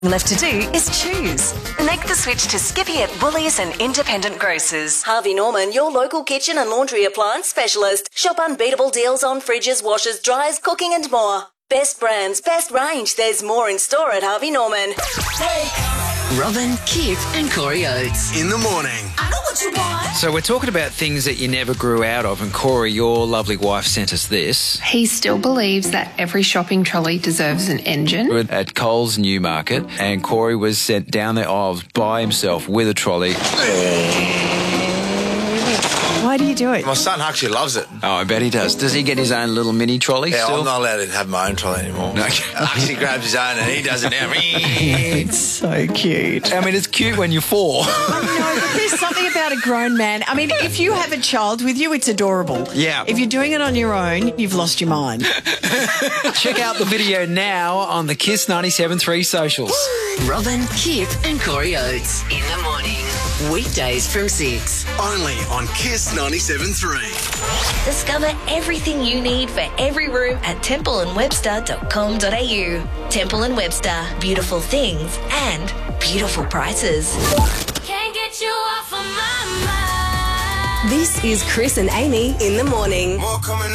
Left to do is choose. Make the switch to Skippy at Woolies and independent grocers. Harvey Norman, your local kitchen and laundry appliance specialist. Shop unbeatable deals on fridges, washers, dryers, cooking and more. Best brands, best range. There's more in store at Harvey Norman. Robin, Kip and Corey Oates. In the morning. I know what you want. So we're talking about things that you never grew out of, and Corey, your lovely wife, sent us this. He still believes that every shopping trolley deserves an engine. We're at Coles Newmarket, and Corey was sent down the aisles by himself with a trolley. Why do you do it? My son actually loves it. Oh, I bet he does. Does he get his own little mini trolley Yeah, still? I'm not allowed to have my own trolley anymore. No. Actually grabs his own and he does it now. It's so cute. I mean, it's cute when you're 4. I know, but there's something about a grown man. I mean, if you have a child with you, it's adorable. Yeah. If you're doing it on your own, you've lost your mind. Check out the video now on the Kiss 97.3 socials. Robin, Kip and Corey Oates. In the morning. Weekdays from 6. Only on Kiss 97.3. Discover everything you need for every room at templeandwebster.com.au. Temple and Webster. Beautiful things and beautiful prices. Can't get you off of my mind. This is Chris and Amy in the morning. More coming